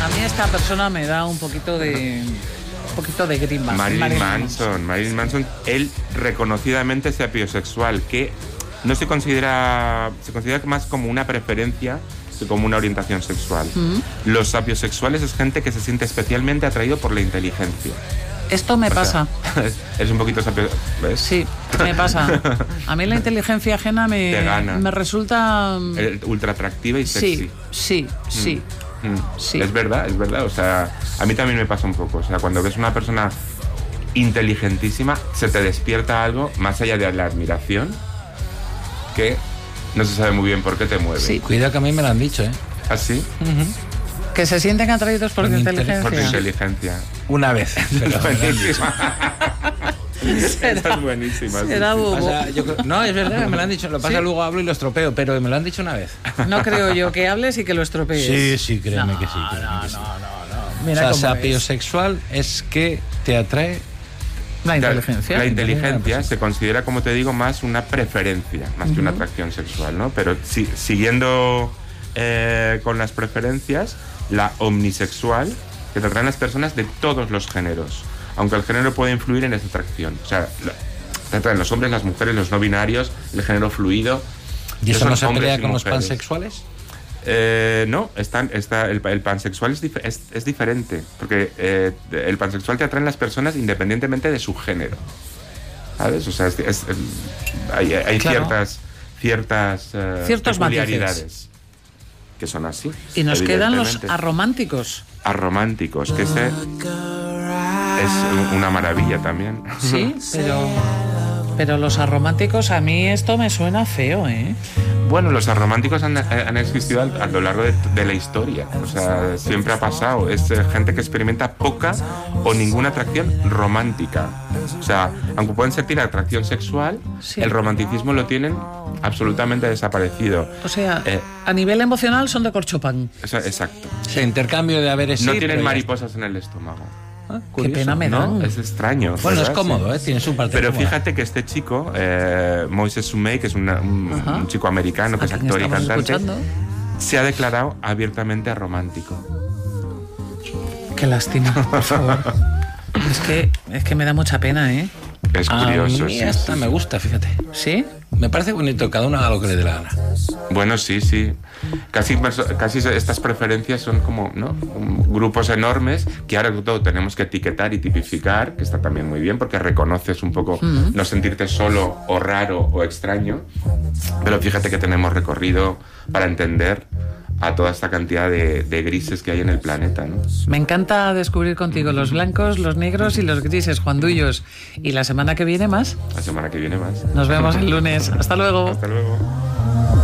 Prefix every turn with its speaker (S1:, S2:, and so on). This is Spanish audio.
S1: A mí esta persona me da un poquito de grima.
S2: Marilyn Manson, él reconocidamente es sapiosexual, que no se considera más como una preferencia que como una orientación sexual. Los sapiosexuales es gente que se siente especialmente atraído por la inteligencia.
S1: Esto me pasa.
S2: Es un poquito sapio, ¿ves?
S1: Sí, me pasa. A mí la inteligencia ajena
S2: Te gana.
S1: me resulta...
S2: ultra atractiva y sexy.
S1: Sí. Sí.
S2: Es verdad. O sea, a mí también me pasa un poco. O sea, cuando ves una persona inteligentísima, se te despierta algo más allá de la admiración que no se sabe muy bien por qué te mueve.
S3: Sí. Cuidado que a mí me lo han dicho, ¿eh?
S2: ¿Ah, sí?
S1: Que se sienten atraídos por tu inteligencia.
S2: Por tu inteligencia.
S3: Una vez. Pero
S2: buenísima. Esa es buenísima.
S1: Será bobo.
S3: No, es verdad, me lo han dicho. Lo pasa, luego hablo y lo estropeo, pero me lo han dicho una vez.
S1: No creo yo que hables y que lo estropees.
S3: Sí, créeme que sí.
S1: No. Mira,
S3: o sea, sapiosexual es que te atrae
S1: la inteligencia.
S2: La inteligencia se considera, como te digo, más una preferencia, más que una atracción sexual, ¿no? Pero siguiendo con las preferencias, la omnisexual, que te atraen las personas de todos los géneros, aunque el género puede influir en esa atracción. O sea, te atraen los hombres, las mujeres, los no binarios, el género fluido.
S3: ¿Y eso no se pelea con los pansexuales?
S2: No, el pansexual es diferente, porque el pansexual te atraen las personas independientemente de su género, ¿sabes? O sea, hay
S1: claro.
S2: ciertas peculiaridades
S1: matices
S2: que son así.
S1: Y nos quedan los arománticos.
S2: Arománticos, que ese es una maravilla también.
S1: Sí, pero los arománticos, a mí esto me suena feo, ¿eh?
S2: Bueno, los arománticos han existido a lo largo de la historia. O sea, siempre ha pasado. Es gente que experimenta poca o ninguna atracción romántica. O sea, aunque pueden sentir atracción sexual, sí, el romanticismo lo tienen absolutamente desaparecido.
S1: O sea, a nivel emocional son de corchopán.
S2: Exacto.
S3: Sí, intercambio de haberes.
S2: No tienen mariposas en el estómago.
S1: Qué pena me dan.
S2: ¿No? Es extraño.
S3: Bueno,
S2: ¿verdad?
S3: es cómodo, tiene su parte.
S2: Pero
S3: cómoda.
S2: fíjate que este chico, Moises Sumey, que es un chico americano, que es actor y cantante, se ha declarado abiertamente romántico.
S1: Qué lástima, por favor. Es que me da mucha pena, ¿eh?
S2: Es curioso.
S3: A mí hasta me gusta, fíjate.
S1: ¿Sí?
S3: Me parece bonito, cada uno haga lo que le dé la gana.
S2: Bueno, sí. Casi estas preferencias son como, ¿no? Grupos enormes que ahora todo tenemos que etiquetar y tipificar, que está también muy bien porque reconoces un poco no sentirte solo o raro o extraño. Pero fíjate que tenemos recorrido para entender a toda esta cantidad de grises que hay en el planeta, ¿no?
S1: Me encanta descubrir contigo los blancos, los negros y los grises, Juandullos. Y la semana que viene más.
S2: La semana que viene más.
S1: Nos vemos el lunes. Hasta luego.
S2: Hasta luego.